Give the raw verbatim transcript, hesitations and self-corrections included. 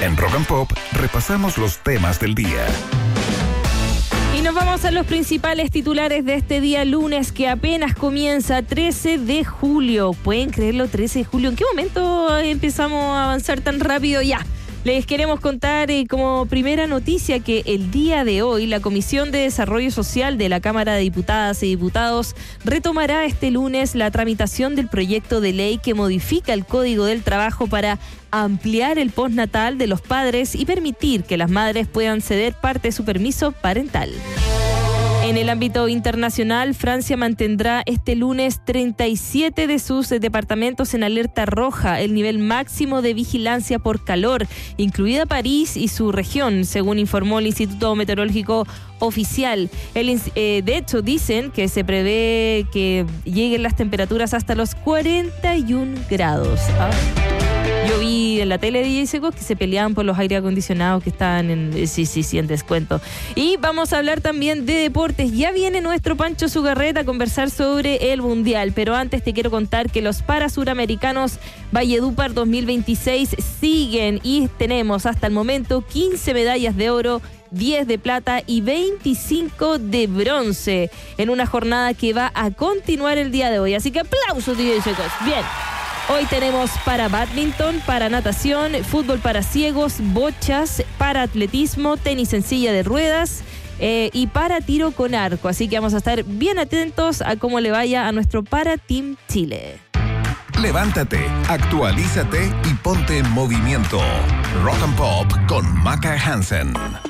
En Rock and Pop repasamos los temas del día. Y nos vamos a los principales titulares de este día lunes que apenas comienza, trece de julio. ¿Pueden creerlo? trece de julio. ¿En qué momento empezamos a avanzar tan rápido? Ya. Les queremos contar eh, como primera noticia que el día de hoy la Comisión de Desarrollo Social de la Cámara de Diputadas y Diputados retomará este lunes la tramitación del proyecto de ley que modifica el Código del Trabajo para ampliar el postnatal de los padres y permitir que las madres puedan ceder parte de su permiso parental. En el ámbito internacional, Francia mantendrá este lunes treinta y siete de sus departamentos en alerta roja, el nivel máximo de vigilancia por calor, incluida París y su región, según informó el Instituto Meteorológico Oficial. El, eh, de hecho, dicen que se prevé que lleguen las temperaturas hasta los cuarenta y un grados. ¿Ah? Yo vi en la tele de D J Secos que se peleaban por los aire acondicionados que estaban en, sí, sí, sí, en descuento. Y vamos a hablar también de deportes. Ya viene nuestro Pancho Zugarreta a conversar sobre el Mundial, pero antes te quiero contar que los Parasuramericanos Valledupar dos mil veintiséis siguen y tenemos hasta el momento quince medallas de oro, diez de plata y veinticinco de bronce en una jornada que va a continuar el día de hoy. Así que aplausos, D J Secos. Bien. Hoy tenemos para badminton, para natación, fútbol para ciegos, bochas, para atletismo, tenis en silla de ruedas eh, y para tiro con arco. Así que vamos a estar bien atentos a cómo le vaya a nuestro Para Team Chile. Levántate, actualízate y ponte en movimiento. Rock and Pop con Maca Hansen.